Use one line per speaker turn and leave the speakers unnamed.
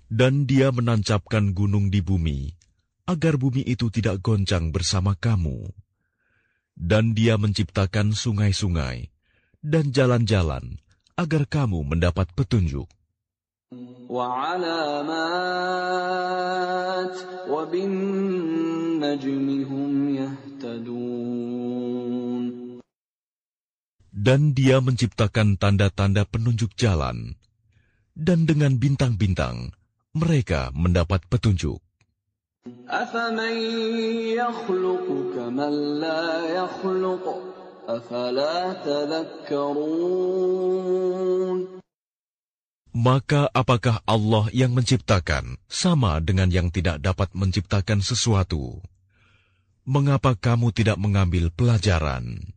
Dan Dia menancapkan gunung di bumi, agar bumi itu tidak goncang bersama kamu. Dan Dia menciptakan sungai-sungai dan jalan-jalan, agar kamu mendapat petunjuk.
وَعَلَامَاتٍ وَبِالنَّجْمِ هُمْ يَهْتَدُونَ.
Dan Dia menciptakan tanda-tanda penunjuk jalan, dan dengan bintang-bintang mereka mendapat petunjuk.
أَفَمَن يَخْلُقُ كَمَن لَّا يَخْلُقُ أَفَلَا تَذَكَّرُونَ.
Maka apakah Allah yang menciptakan sama dengan yang tidak dapat menciptakan sesuatu? Mengapa kamu tidak mengambil pelajaran?